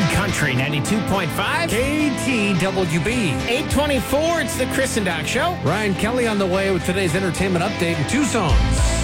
Country 92.5. KTWB. 824, it's the Chris and Doc Show. Ryan Kelly on the way with today's entertainment update in 2 songs.